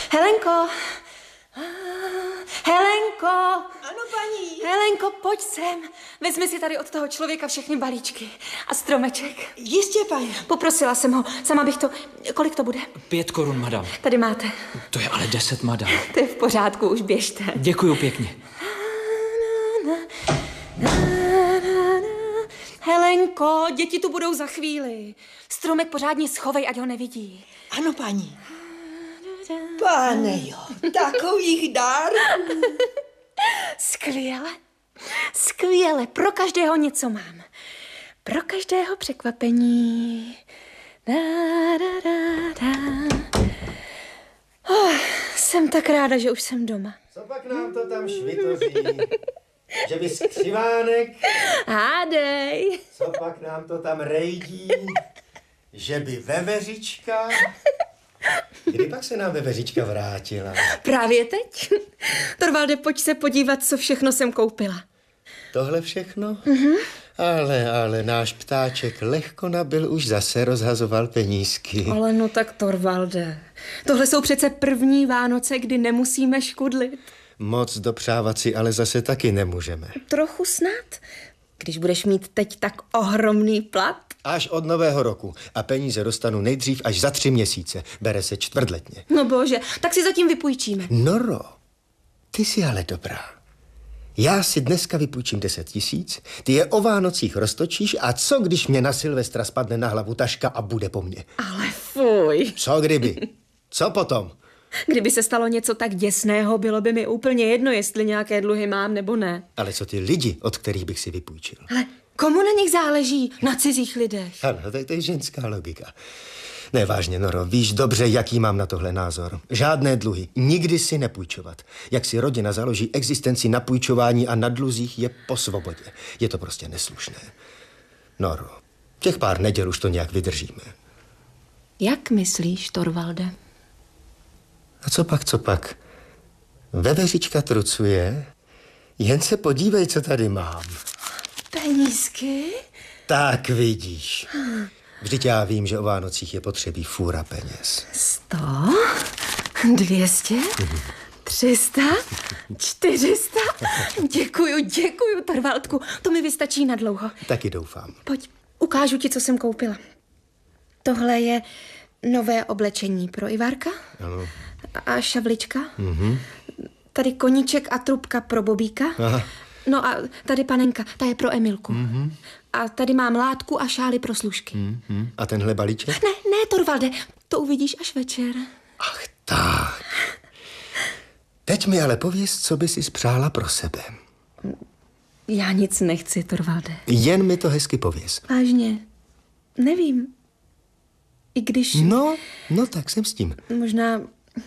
Helenko! Helenko! Ano, paní. Helenko, pojď sem. Vezmi si tady od toho člověka všechny balíčky. A stromeček. Jistě, paní. Poprosila jsem ho. Sama bych to... Kolik to bude? 5 korun, madam. Tady máte. To je ale 10, madam. To je v pořádku, už běžte. Děkuju pěkně. Helenko, děti tu budou za chvíli. Stromek pořádně schovej, ať ho nevidí. Ano, paní. Pane jo, takových dárků. Skvěle. Skvěle. Pro každého něco mám. Pro každého překvapení. Jsem tak ráda, že už jsem doma. Co pak nám to tam švitoří? Že by skřivánek? Hádej. Co pak nám to tam rejdí? Že by veveřička? Kdy pak se nám veveřička vrátila? Právě teď. Torvalde, pojď se podívat, co všechno jsem koupila. Tohle všechno? Ale náš ptáček lehko nabyl, už zase rozhazoval penízky. Ale no tak Torvalde, tohle jsou přece první Vánoce, kdy nemusíme škudlit. Moc dopřávat si ale zase taky nemůžeme. Trochu snad, když budeš mít teď tak ohromný plat. Až od nového roku. A peníze dostanu nejdřív až za 3 měsíce. Bere se čtvrtletně. No bože, tak si zatím vypůjčíme. Noro, ty jsi ale dobrá. Já si dneska vypůjčím 10 000, ty je o Vánocích roztočíš a co, když mě na Silvestra spadne na hlavu taška a bude po mně? Ale fuj. Co kdyby? Co potom? Kdyby se stalo něco tak děsného, bylo by mi úplně jedno, jestli nějaké dluhy mám nebo ne. Ale co ty lidi, od kterých bych si vypůjčil? Ale komu na nich záleží? Na cizích lidech. Ano, to je ženská logika. Ne, vážně, Noro, víš dobře, jaký mám na tohle názor. Žádné dluhy, nikdy si nepůjčovat. Jak si rodina založí existenci na půjčování a na dluzích, je po svobodě. Je to prostě neslušné. Noro, těch pár neděl už to nějak vydržíme. Jak myslíš, Torvalde? A co pak? Veveřička trucuje? Jen se podívej, co tady mám. Penízky? Tak vidíš. Vždyť já vím, že o Vánocích je potřebí fůra peněz. 100, 200, 300, 400. Děkuju, Torvaldku. To mi vystačí na dlouho. Taky doufám. Pojď, ukážu ti, co jsem koupila. Tohle je nové oblečení pro Ivarka. Ano. A šavlička. Tady koníček a trubka pro Bobíka. Aha. No a tady panenka, ta je pro Emilku. A tady mám látku a šály pro služky. A tenhle balíček? Ne, Torvalde, to uvidíš až večer. Ach tak. Teď mi ale pověz, co by si spřála pro sebe. Já nic nechci, Torvalde. Jen mi to hezky pověz. Vážně, nevím. I když... No, tak jsem s tím. Možná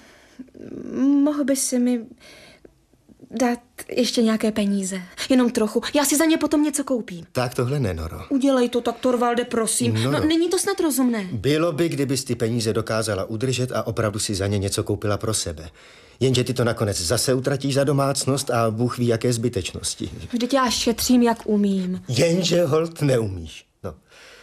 mohl by si mi dát ještě nějaké peníze. Jenom trochu. Já si za ně potom něco koupím. Tak tohle ne, Noro. Udělej to tak, Torvalde, prosím. No, není to snad rozumné. Bylo by, kdybys ty peníze dokázala udržet a opravdu si za ně něco koupila pro sebe. Jenže ty to nakonec zase utratíš za domácnost a Bůh ví, jaké zbytečnosti. Vždyť já šetřím, jak umím. Jenže holt neumíš. No.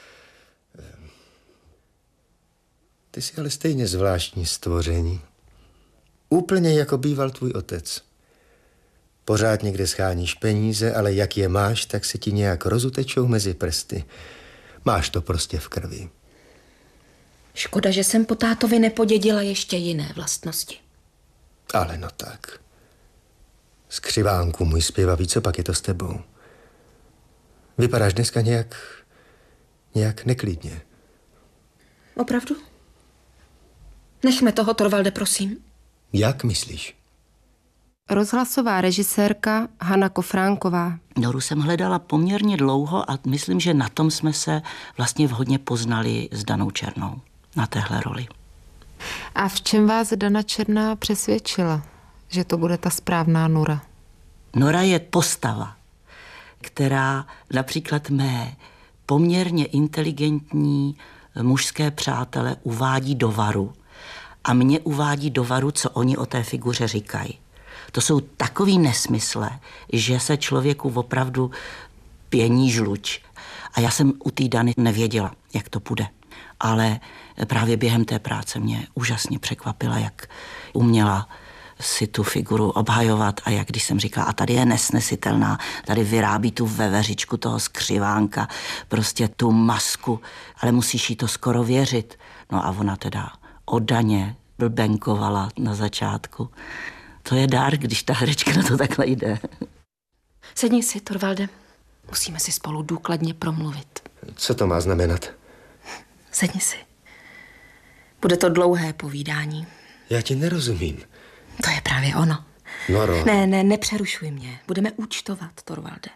Ty jsi ale stejně zvláštní stvoření. Úplně jako býval tvůj otec. Pořád někde scháníš peníze, ale jak je máš, tak se ti nějak rozutečou mezi prsty. Máš to prostě v krvi. Škoda, že jsem po tátovi nepodědila ještě jiné vlastnosti. Ale no tak. Skřivánku, můj zpěvavý, co pak je to s tebou? Vypadáš dneska nějak neklidně. Opravdu? Nechme toho, Torvalde, prosím. Jak myslíš? Rozhlasová režisérka Hana Kofránková. Noru jsem hledala poměrně dlouho a myslím, že na tom jsme se vlastně vhodně poznali s Danou Černou, na téhle roli. A v čem vás Dana Černá přesvědčila, že to bude ta správná Nora? Nora je postava, která například mé poměrně inteligentní mužské přátele uvádí do varu a mě uvádí do varu, co oni o té figuře říkají. To jsou takový nesmysle, že se člověku opravdu pění žluč. A já jsem u té Dany nevěděla, jak to bude. ale právě během té práce mě úžasně překvapila, jak uměla si tu figuru obhajovat a jak když jsem říkala, a tady je nesnesitelná, tady vyrábí tu veveřičku toho skřivánka, prostě tu masku, ale musíš jí to skoro věřit. No a ona teda oddaně blbenkovala na začátku. To je dár, když ta herečka na to takhle jde. Sedni si, Torvalde. Musíme si spolu důkladně promluvit. Co to má znamenat? Sedni si. Bude to dlouhé povídání. Já ti nerozumím. To je právě ono. Noro. Ne, nepřerušuj mě. Budeme účtovat, Torvalde.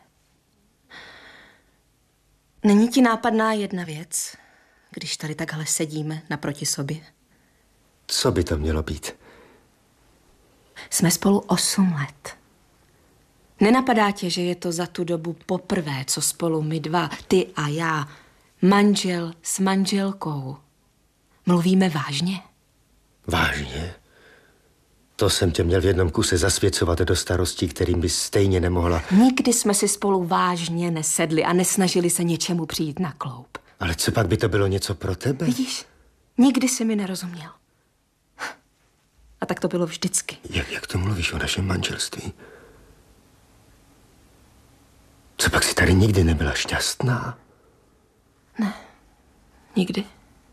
Není ti nápadná jedna věc, když tady takhle sedíme naproti sobě? Co by to mělo být? Jsme spolu 8 let. Nenapadá tě, že je to za tu dobu poprvé, co spolu my dva, ty a já, manžel s manželkou, mluvíme vážně? Vážně? To jsem tě měl v jednom kuse zasvěcovat do starostí, kterým bys stejně nemohla. Nikdy jsme si spolu vážně nesedli a nesnažili se něčemu přijít na kloub. Ale co pak by to bylo něco pro tebe? Vidíš, nikdy jsi mi nerozuměl. A tak to bylo vždycky. Jak to mluvíš o našem manželství? Co pak si tady nikdy nebyla šťastná? Ne, nikdy.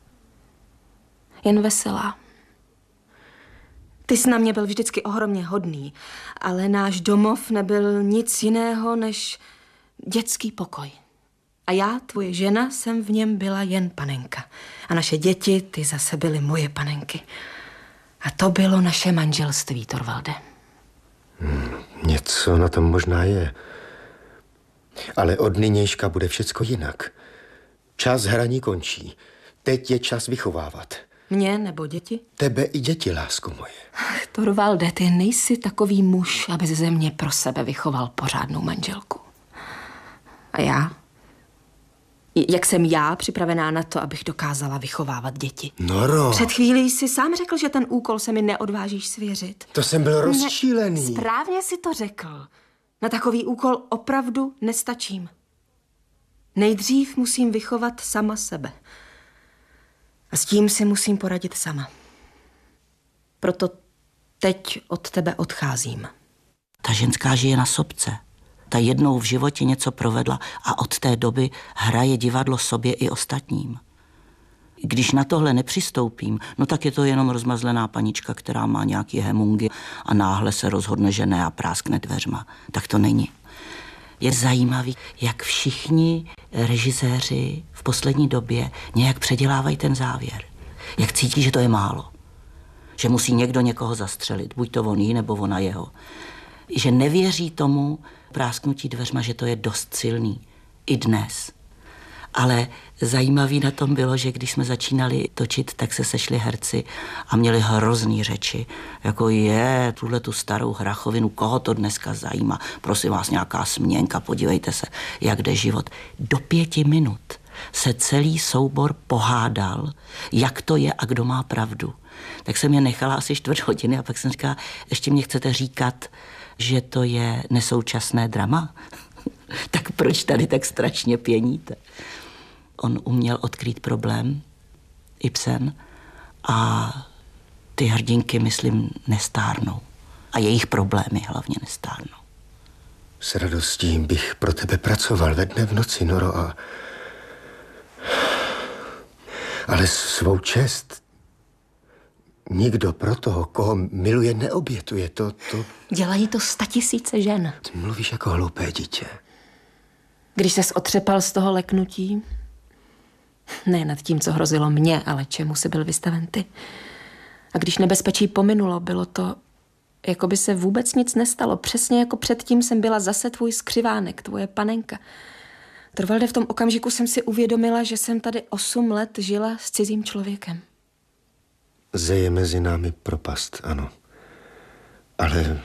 Jen veselá. Ty jsi na mě byl vždycky ohromně hodný, ale náš domov nebyl nic jiného než dětský pokoj. A já, tvoje žena, jsem v něm byla jen panenka. A naše děti, ty zase byly moje panenky. A to bylo naše manželství, Torvalde. Něco na tom možná je. Ale od nynějška bude všecko jinak. Čas hraní končí. Teď je čas vychovávat. Mě nebo děti? Tebe i děti, lásko moje. Torvalde, ty nejsi takový muž, aby ze mě pro sebe vychoval pořádnou manželku. A já? Jak jsem já připravená na to, abych dokázala vychovávat děti? Noro. Před chvílí jsi sám řekl, že ten úkol se mi neodvážíš svěřit. To jsem byl rozčílený. Správně si to řekl. Na takový úkol opravdu nestačím. Nejdřív musím vychovat sama sebe. A s tím si musím poradit sama. Proto teď od tebe odcházím. Ta ženská žije na sobce. Ta jednou v životě něco provedla a od té doby hraje divadlo sobě i ostatním. Když na tohle nepřistoupím, no tak je to jenom rozmazlená panička, která má nějaký hemungy a náhle se rozhodne, že ne a práskne dveřma. Tak to není. Je zajímavý, jak všichni režiséři v poslední době nějak předělávají ten závěr. Jak cítí, že to je málo. Že musí někdo někoho zastřelit, buď to on jí, nebo ona jeho. Že nevěří tomu prásknutí dveřma, že to je dost silný. I dnes. Ale zajímavý na tom bylo, že když jsme začínali točit, tak se sešli herci a měli hrozný řeči. Jako tuhle tu starou hrachovinu, koho to dneska zajímá? Prosím vás, nějaká směnka, podívejte se, jak jde život. Do 5 minut se celý soubor pohádal, jak to je a kdo má pravdu. Tak jsem je nechala asi 4 hodiny a pak jsem říkala, ještě mě chcete říkat, že to je nesoučasné drama? Tak proč tady tak strašně pěníte? On uměl odkrýt problém, Ibsen, a ty hrdinky, myslím, nestárnou. A jejich problémy hlavně nestárnou. S radostí bych pro tebe pracoval ve dne v noci, Noro, ale svou čest nikdo pro toho, koho miluje, neobětuje. To... Dělají to 100 000 žen. Ty mluvíš jako hloupé dítě. Když ses otřepal z toho leknutí, ne nad tím, co hrozilo mně, ale čemu jsi byl vystaven ty. A když nebezpečí pominulo, bylo to, jako by se vůbec nic nestalo. Přesně jako předtím jsem byla zase tvůj skřivánek, tvoje panenka. Torvalde, v tom okamžiku jsem si uvědomila, že jsem tady 8 let žila s cizím člověkem. Zeje mezi námi propast, ano. Ale,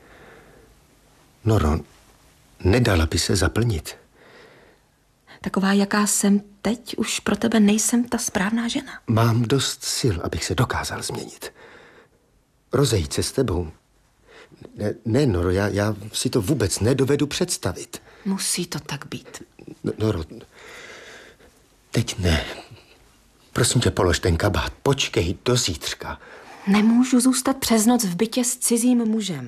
Noro, nedala by se zaplnit. Taková, jaká jsem teď, už pro tebe nejsem ta správná žena. Mám dost sil, abych se dokázal změnit. Rozejít se s tebou. Ne, Noro, já si to vůbec nedovedu představit. Musí to tak být. Noro, teď ne. Prosím tě, polož ten kabát. Počkej do zítřka. Nemůžu zůstat přes noc v bytě s cizím mužem.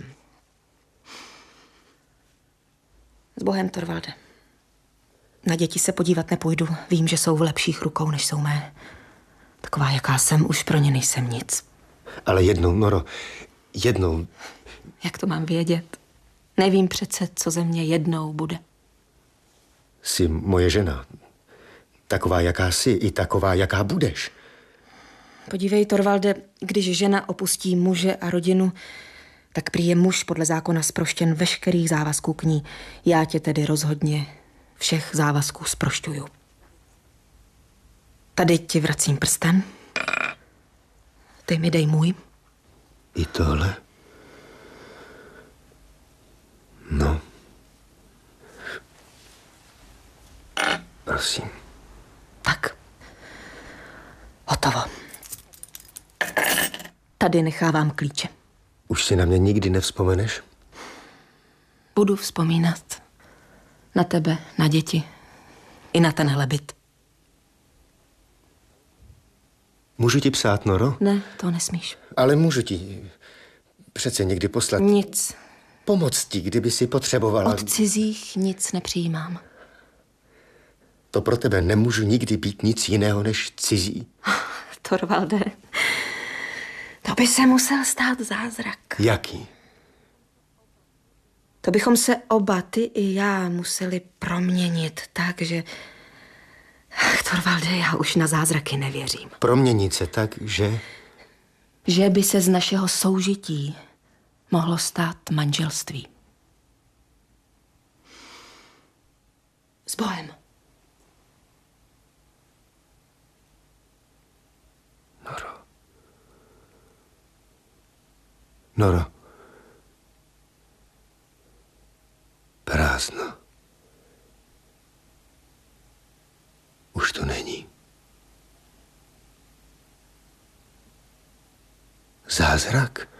S Bohem, Torvalde. Na děti se podívat nepůjdu. Vím, že jsou v lepších rukou, než jsou mé. Taková, jaká jsem, už pro ně nejsem nic. Ale jednou, Noro, jednou. Jak to mám vědět? Nevím přece, co ze mě jednou bude. Jsi moje žena. Taková, jaká jsi, i taková, jaká budeš. Podívej, Torvalde, když žena opustí muže a rodinu, tak prý je muž podle zákona zproštěn veškerých závazků k ní. Já tě tedy rozhodně všech závazků zprošťuju. Tady ti vracím prsten. Ty mi dej můj. I tohle? No. Prosím. Tak. Hotovo. Tady nechávám klíče. Už si na mě nikdy nevzpomeneš? Budu vzpomínat. Na tebe, na děti. I na tenhle byt. Můžu ti psát, Noro? Ne, to nesmíš. Ale můžu ti přece někdy poslat... Nic. Pomoct ti, kdyby si potřebovala... Od cizích nic nepřijímám. To pro tebe nemůžu nikdy být nic jiného než cizí. Torvalde, to by se musel stát zázrak. Jaký? To bychom se oba, ty i já, museli proměnit tak, že... Torvalde, já už na zázraky nevěřím. Proměnit se tak, že... Že by se z našeho soužití mohlo stát manželství. S Bohem. Noro. Noro. Prázdno. Už to není. Zázrak?